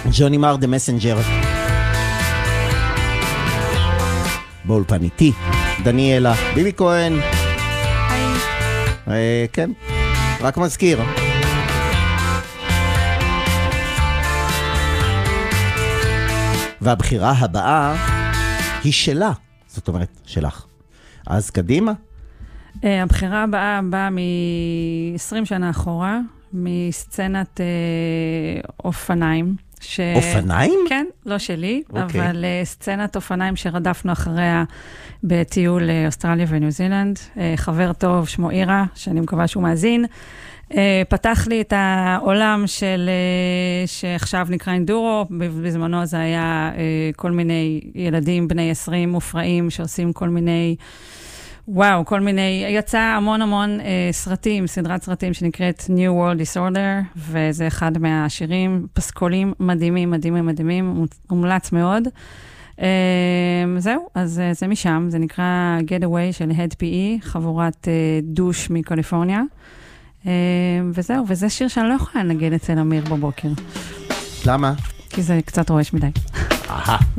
ג'וני מר, The Messenger. באולפן איתי, דניאלה, ביבי כהן. כן, רק מזכיר. והבחירה הבאה היא שלה, זאת אומרת שלך. אז קדימה. הבחירה הבאה באה מ-20 שנה אחורה, מסצנת אופניים. אופניים? כן, לא שלי, אבל סצנת אופניים שרדפנו אחריה בטיול אוסטרליה וניו זילנד. חבר טוב, שמו אירה, שאני מקווה שהוא מאזין. פתח לי את העולם שעכשיו נקרא אינדורו, בזמנו זה היה כל מיני ילדים בני 20 מופרעים שעושים כל מיני, יצא המון סרטים, סדרת סרטים שנקראת New World Disorder, וזה אחד מהשירים, פסקולים מדהימים, מומלץ מאוד. זהו, אז זה משם, זה נקרא Getaway של Head PE, חבורת דוש מקליפורניה. וזהו, וזה שיר שאני לא יכולה לנגן אצל אמיר בבוקר. למה? כי זה קצת רועש מדי.